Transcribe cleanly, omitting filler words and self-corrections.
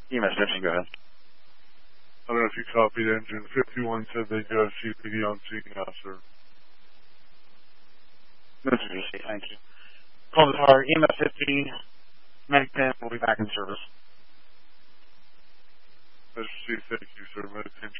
EMS 15, go ahead. I don't know if you copied. Engine 51 said they got CPD on scene now, sir. Mr. GC, thank you. Call the tower, EMS 15, Medic 10 will be back in service. Mr. C, thank you, sir. Medic 10